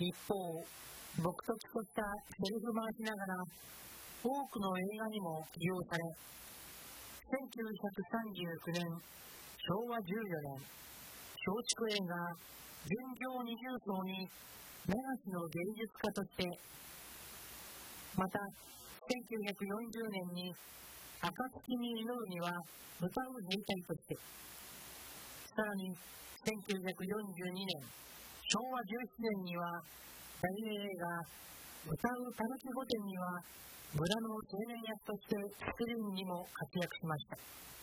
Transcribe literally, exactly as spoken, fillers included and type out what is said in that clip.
一方、朴訥としたセリフ回しながら多くの映画にも起用され、せんきゅうひゃくさんじゅうきゅうねん、しょうわじゅうよねん、松竹映画純情二重奏に流しの芸術家として、またせんきゅうひゃくよんじゅうねんに暁に祈るには歌う兵隊として、さらにせんきゅうひゃくよんじゅうにねん、しょうわじゅうななねんには大映画歌うたぬき御殿には村の青年役としてスクリーンにも活躍しました。